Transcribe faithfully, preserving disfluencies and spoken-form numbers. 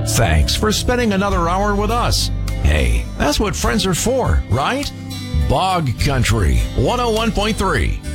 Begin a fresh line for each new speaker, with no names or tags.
Thanks for spending another hour with us. Hey, that's what friends are for, right? Bog Country one oh one point three.